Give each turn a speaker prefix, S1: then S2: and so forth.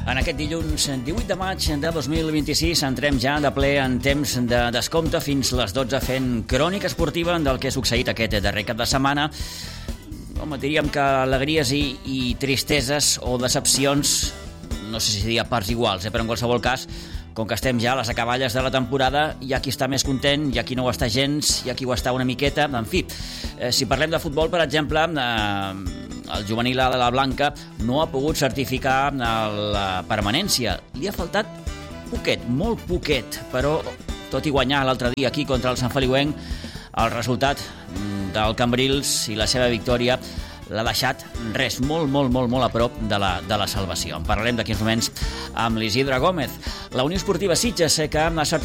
S1: En aquest dilluns 18 de maig de 2026 entrem ja de ple en temps de descompte fins les 12 fent crònica esportiva del que ha succeït aquest darrer cap de setmana. Home, diríem que alegries i tristeses o decepcions, no sé si diria parts iguals, però en qualsevol cas, com que estem ja a les acaballes de la temporada, hi ha qui està més content, hi ha qui no ho està gens, hi ha qui ho està una miqueta, en fi. Si parlem de futbol, per exemple, el juvenil de la Blanca no ha pogut certificar la permanència. Li ha faltat poquet, molt poquet, però tot i guanyar l'altre dia aquí contra el Sant Feliuenc, el resultat del Cambrils i la seva victòria l'ha deixat res, molt a prop de la salvació. En parlarem d'aquí uns moments amb l'Isidre Gómez. La Unió Esportiva Sitges que ha